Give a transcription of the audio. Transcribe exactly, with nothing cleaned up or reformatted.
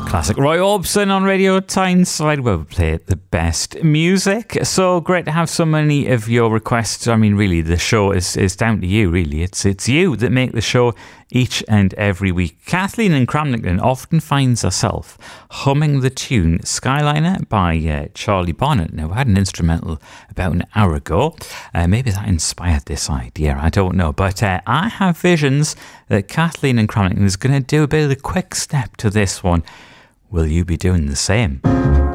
Classic Roy Orbison on Radio Tyneside, where we play the best music. So great to have so many of your requests. I mean, really, the show is, is down to you, really. It's it's you that make the show each and every week. Kathleen in Cramlington often finds herself humming the tune Skyliner by uh, Charlie Bonnet. Now, I had an instrumental about an hour ago. Uh, maybe that inspired this idea, I don't know. But uh, I have visions that Kathleen in Cramlington is going to do a bit of the quick step to this one. Will you be doing the same?